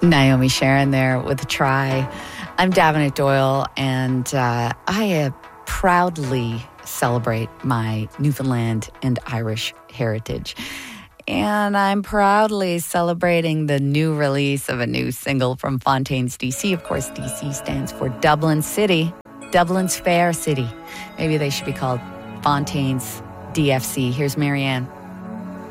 Naomi Sharon there with a try. I'm Davenant Doyle, and I proudly celebrate my Newfoundland and Irish heritage. And I'm proudly celebrating the new release of a new single from Fontaines DC. Of course, DC stands for Dublin City, Dublin's fair city. Maybe they should be called Fontaines DFC. Here's Marianne.